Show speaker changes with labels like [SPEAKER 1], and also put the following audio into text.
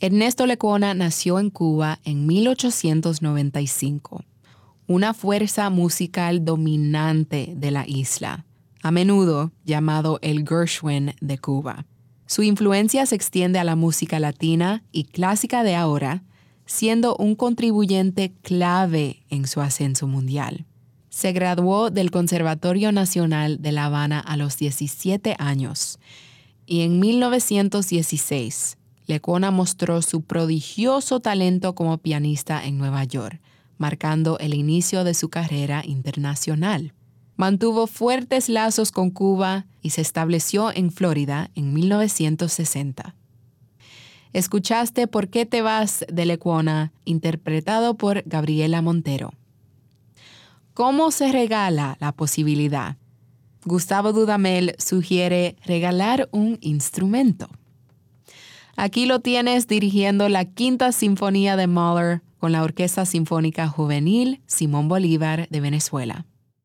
[SPEAKER 1] Ernesto Lecuona nació en Cuba en 1895, una fuerza musical dominante de la isla, a menudo llamado el Gershwin de Cuba. Su influencia se extiende a la música latina y clásica de ahora, siendo un contribuyente clave en su ascenso mundial. Se graduó del Conservatorio Nacional de La Habana a los 17 años y en 1916 Lecuona mostró su prodigioso talento como pianista en Nueva York, marcando el inicio de su carrera internacional. Mantuvo fuertes lazos con Cuba y se estableció en Florida en 1960. Escuchaste ¿Por qué te vas? De Lecuona, interpretado por Gabriela Montero. ¿Cómo se regala la posibilidad? Gustavo Dudamel sugiere regalar un instrumento. Aquí lo tienes dirigiendo la Quinta Sinfonía de Mahler con la Orquesta Sinfónica Juvenil Simón Bolívar de Venezuela.